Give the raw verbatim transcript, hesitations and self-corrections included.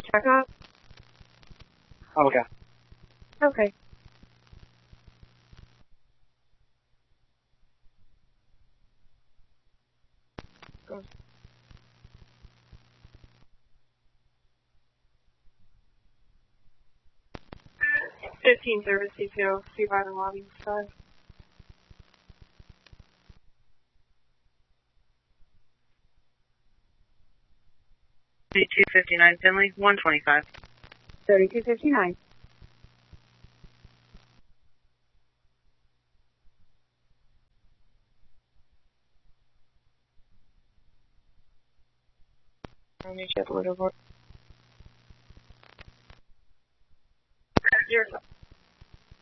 checkup? Oh, okay. Okay. Go. fifteen service detail, see by the lobby side. thirty-two fifty-nine Finley, one twenty-five. thirty-two fifty-nine. I'll meet you at the Little Board.